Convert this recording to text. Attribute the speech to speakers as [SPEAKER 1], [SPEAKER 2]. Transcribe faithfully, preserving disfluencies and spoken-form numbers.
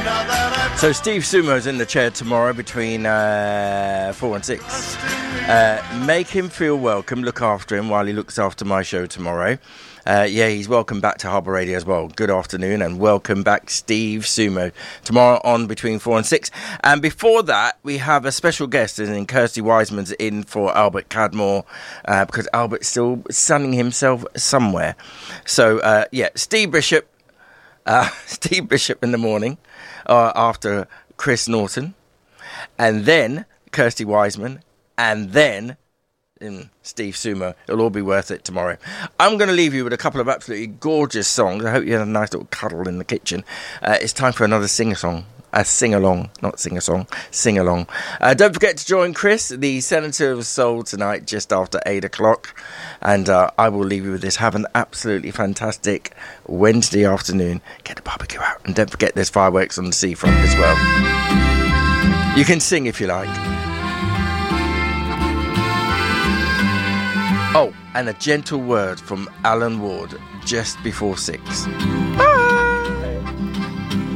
[SPEAKER 1] So Steve Sumo's in the chair tomorrow between uh, four and six. Uh, make him feel welcome. Look after him while he looks after my show tomorrow. Uh, yeah, he's welcome back to Harbour Radio as well. Good afternoon and welcome back, Steve Sumo. Tomorrow on between four and six. And before that, we have a special guest, as in Kirsty Wiseman's in for Albert Cadmore, uh, because Albert's still sunning himself somewhere. So, uh, yeah, Steve Bishop, uh, Steve Bishop in the morning uh, after Chris Norton, and then Kirsty Wiseman, and then in Steve Sumo. It'll all be worth it tomorrow. I'm going to leave you with a couple of absolutely gorgeous songs. I hope you had a nice little cuddle in the kitchen. Uh, it's time for another sing-a-song. A sing-along, not sing-a-song, sing-along. Uh, don't forget to join Chris, the Senator of Soul, tonight, just after eight o'clock. And uh, I will leave you with this. Have an absolutely fantastic Wednesday afternoon. Get the barbecue out. And don't forget there's fireworks on the seafront as well. You can sing if you like. Oh, and a gentle word from Alan Ward just before six.